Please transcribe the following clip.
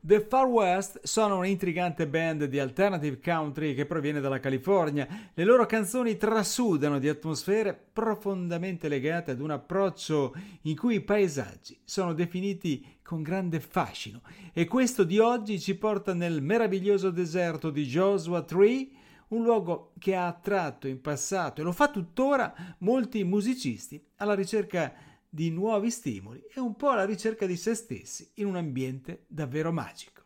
The Far West sono un'intrigante band di alternative country che proviene dalla California. Le loro canzoni trasudano di atmosfere profondamente legate ad un approccio in cui i paesaggi sono definiti con grande fascino. E questo di oggi ci porta nel meraviglioso deserto di Joshua Tree, un luogo che ha attratto in passato e lo fa tuttora molti musicisti alla ricerca di nuovi stimoli e un po' alla ricerca di se stessi in un ambiente davvero magico.